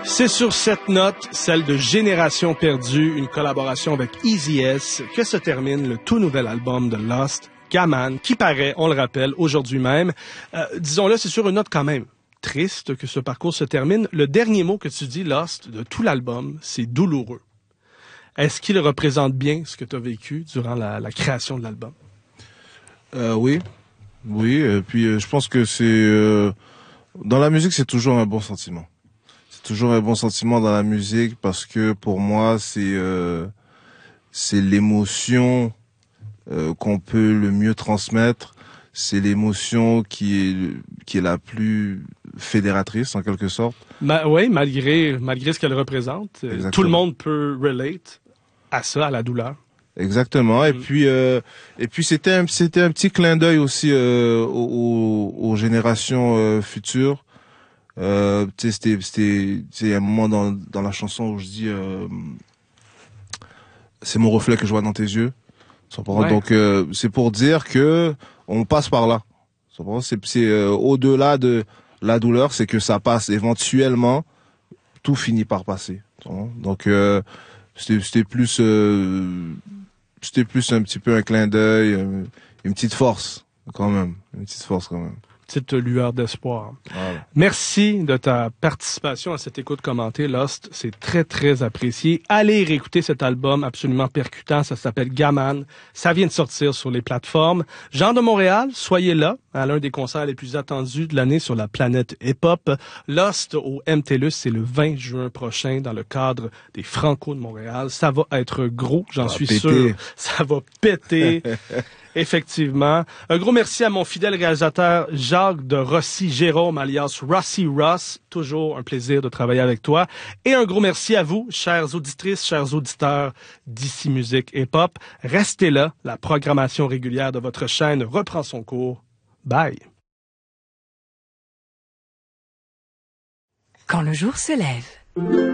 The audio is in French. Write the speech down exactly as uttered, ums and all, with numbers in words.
C'est sur cette note, celle de Génération perdue, une collaboration avec Easy S, que se termine le tout nouvel album de Lost, Gaman, qui paraît, on le rappelle, aujourd'hui même. Euh, disons-le, c'est sur une note quand même triste que ce parcours se termine. Le dernier mot que tu dis, Lost, de tout l'album, c'est douloureux. Est-ce qu'il représente bien ce que tu as vécu durant la, la création de l'album? Euh, oui, oui. Et puis, euh, je pense que c'est euh, dans la musique, c'est toujours un bon sentiment. C'est toujours un bon sentiment dans la musique parce que pour moi, c'est euh, c'est l'émotion euh, qu'on peut le mieux transmettre. C'est l'émotion qui est qui est la plus fédératrice en quelque sorte. Ma, oui, malgré malgré ce qu'elle représente, Exactement. Tout le monde peut relate à ça, à la douleur. Exactement. Et Mm. puis, puis, euh, et puis c'était un, c'était un petit clin d'œil aussi euh, aux, aux générations euh, futures. Euh, tu sais, c'était, c'était, c'est un moment dans, dans la chanson où je dis, euh, c'est mon reflet que je vois dans tes yeux. Ouais. Donc, euh, c'est pour dire que on passe par là. C'est, c'est euh, au-delà de la douleur, c'est que ça passe éventuellement. Tout finit par passer. Donc, euh, c'était, c'était plus. Euh, C'était plus un petit peu un clin d'œil, une petite force quand même, une petite force quand même. Petite lueur d'espoir. Voilà. Merci de ta participation à cette écoute commentée, Lost. C'est très, très apprécié. Allez réécouter cet album absolument percutant. Ça s'appelle Gaman. Ça vient de sortir sur les plateformes. Jean de Montréal, soyez là à l'un des concerts les plus attendus de l'année sur la planète hip-hop. Lost au M T L U S, c'est le vingt juin prochain dans le cadre des Franco de Montréal. Ça va être gros, j'en suis péter. sûr. Ça va péter. Effectivement. Un gros merci à mon fidèle réalisateur Jacques de Rossi Jérôme, alias Rossi Ross. Toujours un plaisir de travailler avec toi. Et un gros merci à vous, chères auditrices, chers auditeurs d'Ici Musique et Pop. Restez là. La programmation régulière de votre chaîne reprend son cours. Bye. Quand le jour se lève.